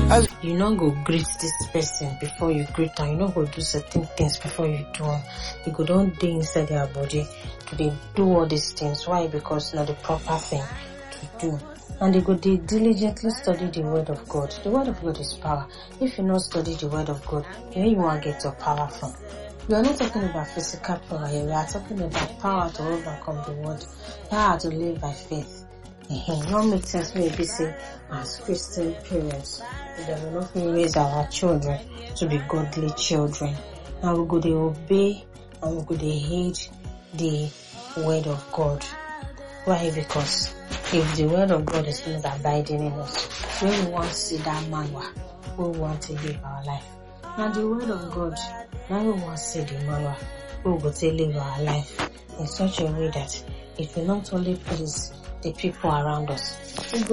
You not go greet this person before you greet them. You not go do certain things before you do them. You go don't dey inside their body to they do all these things. Why? Because not the proper thing to do. And they go they diligently study the word of God. The word of God is power. If you not study the word of God, where you want to get your power from? We are not talking about physical power here. We are talking about power to overcome the world, power to live by faith. It don't make sense maybe say as Christian parents that we not raise our children to be godly children. And we go to obey and we go to heed the word of God. Why? Because if the word of God is not abiding in us, when we want to see that manual, we want to live our life. And the word of God, now we want to see the manual, we will to live our life in such a way that it will not only please the people around us, it